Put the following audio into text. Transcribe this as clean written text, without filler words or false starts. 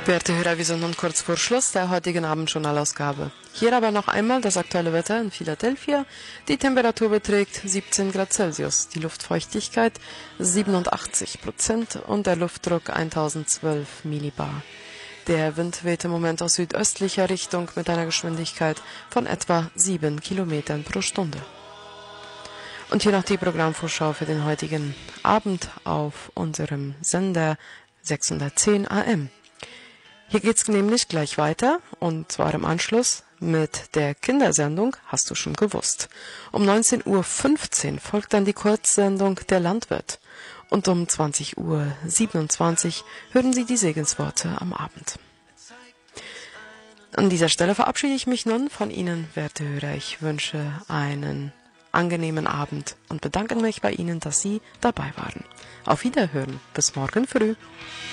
Werte Hörer, wir sind nun kurz vor Schluss der heutigen Abendjournalausgabe. Hier aber noch einmal das aktuelle Wetter in Philadelphia. Die Temperatur beträgt 17 Grad Celsius, die Luftfeuchtigkeit 87% und der Luftdruck 1012 Millibar. Der Wind weht im Moment aus südöstlicher Richtung mit einer Geschwindigkeit von etwa 7 Kilometern pro Stunde. Und hier noch die Programmvorschau für den heutigen Abend auf unserem Sender 610 AM. Hier geht's nämlich gleich weiter, und zwar im Anschluss mit der Kindersendung Hast du schon gewusst. Um 19:15 Uhr folgt dann die Kurzsendung Der Landwirt. Und um 20:27 Uhr hören Sie die Segensworte am Abend. An dieser Stelle verabschiede ich mich nun von Ihnen, werte Hörer. Ich wünsche einen angenehmen Abend und bedanke mich bei Ihnen, dass Sie dabei waren. Auf Wiederhören. Bis morgen früh.